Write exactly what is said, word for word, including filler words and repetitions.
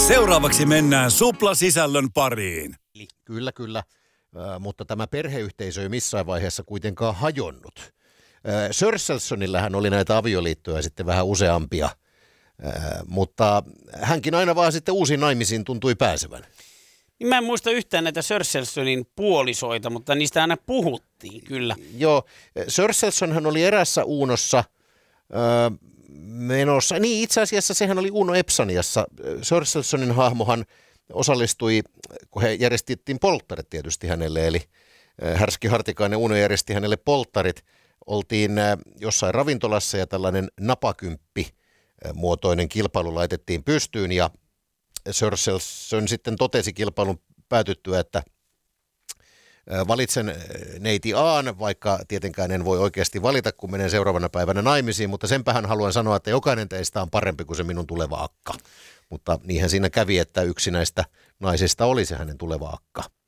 Seuraavaksi mennään suplasisällön pariin. Kyllä, kyllä. Äh, mutta tämä perheyhteisö ei missään vaiheessa kuitenkaan hajonnut. Äh, Sörselssonillähän oli näitä avioliittoja sitten vähän useampia, äh, mutta hänkin aina vaan sitten uusiin naimisiin tuntui pääsevän. Mä en muista yhtään näitä Sörselsonin puolisoita, mutta niistä aina puhuttiin, kyllä. Joo, Sörselsonhan oli erässä Uunossa öö, menossa. Niin, itse asiassa sehän oli Uno Epsaniassa. Sörselsonin hahmohan osallistui, kun he järjestettiin polttarit tietysti hänelle, eli Härski Hartikainen Uno järjesti hänelle polttarit. Oltiin jossain ravintolassa ja tällainen napakymppi muotoinen kilpailu laitettiin pystyyn ja Sörselson sitten totesi kilpailun päätyttyä, että valitsen neiti Aan, vaikka tietenkään en voi oikeasti valita, kun menen seuraavana päivänä naimisiin, mutta senpähän haluan sanoa, että jokainen teistä on parempi kuin se minun tuleva akka. Mutta niinhän siinä kävi, että yksi näistä naisista oli se hänen tuleva akka.